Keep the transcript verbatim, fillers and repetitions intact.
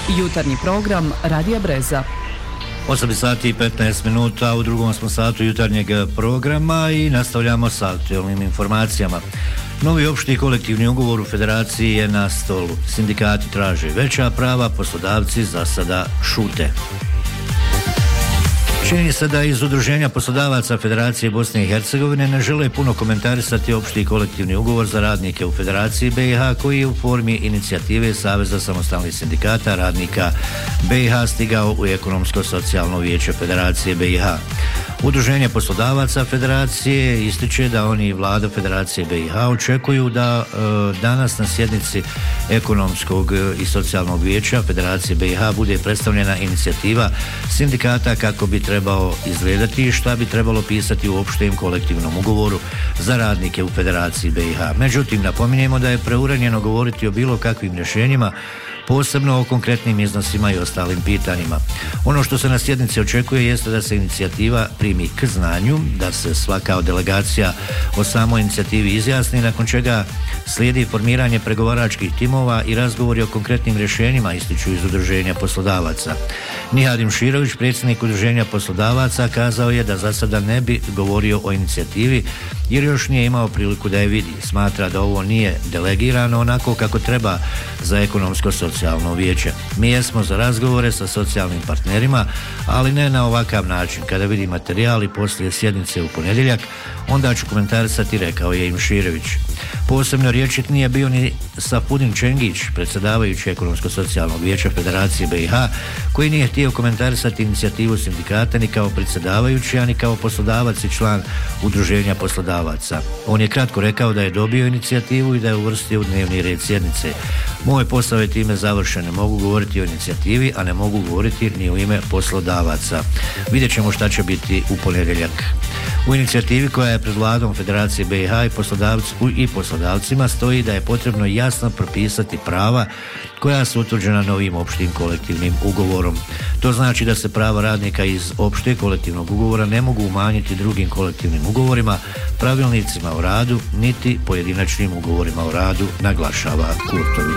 Jutarnji program Radija Breza. osam sati i petnaest minuta, u drugom smo satu jutarnjeg programa i nastavljamo sa aktualnim informacijama. Novi opšti kolektivni ugovor u Federaciji je na stolu. Sindikati traže veća prava, poslodavci za sada šute. Čini se da iz Udruženja poslodavaca Federacije Bosne i Hercegovine ne žele puno komentarisati opšti kolektivni ugovor za radnike u Federaciji B i H koji je u formi inicijative Saveza samostalnih sindikata radnika B i H stigao u Ekonomsko-socijalno vijeće Federacije B i H. Udruženje poslodavaca Federacije ističe da oni i vlada Federacije B i H očekuju da e, danas na sjednici Ekonomskog i socijalnog vijeća Federacije B i H bude predstavljena inicijativa sindikata kako bi trebao izgledati i šta bi trebalo pisati u opštem kolektivnom ugovoru za radnike u Federaciji B i H. Međutim, napominjemo da je preuranjeno govoriti o bilo kakvim rješenjima, posebno o konkretnim iznosima i ostalim pitanjima. Ono što se na sjednici očekuje jeste da se inicijativa primi k znanju, da se svaka delegacija o samoj inicijativi izjasni, nakon čega slijedi formiranje pregovaračkih timova i razgovori o konkretnim rješenjima, ističu iz Udruženja poslodavaca. Nihadim Širović, predsjednik Udruženja poslodavaca, kazao je da za sada ne bi govorio o inicijativi jer još nije imao priliku da je vidi. Smatra da ovo nije delegirano onako kako treba za Ekonomsko-socijalno vijeće. Mi jesmo za razgovore sa socijalnim partnerima, ali ne na ovakav način. Kada vidi materijal i poslije sjednice u ponedjeljak, onda ću komentarisati, rekao je Imširević. Posebno riječit nije bio ni Safudin Čengić, predsjedavajući Ekonomsko-socijalnog vijeća Federacije B i H, koji nije htio komentarisati inicijativu sindikata ni kao predsjedavajući, a ni kao poslodavac i član Udruženja poslodavaca. On je kratko rekao da je dobio inicijativu i da je uvrstio u dnevni red sjednice. Moj posao je time završen, ne mogu govoriti o inicijativi, a ne mogu govoriti ni u ime poslodavaca. Vidjet ćemo šta će biti u ponedjeljak. U inicijativi koja je pred vladom Federacije B i H i, poslodavci, i poslodavcima stoji da je potrebno jasno propisati prava koja su utvrđena novim opštim kolektivnim ugovorom. To znači da se prava radnika iz opšte kolektivnog ugovora ne mogu umanjiti drugim kolektivnim ugovorima, pravilnicima o radu, niti pojedinačnim ugovorima o radu, naglašava Kurtović.